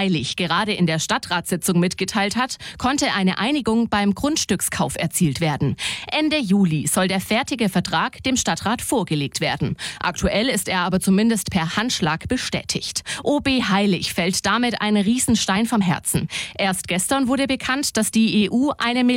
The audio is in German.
Heilig gerade in der Stadtratssitzung mitgeteilt hat, konnte eine Einigung beim Grundstückskauf erzielt werden. Ende Juli soll der fertige Vertrag dem Stadtrat vorgelegt werden. Aktuell ist er aber zumindest per Handschlag bestätigt. OB Heilig fällt damit ein Riesenstein vom Herzen. Erst gestern wurde bekannt, dass die EU 1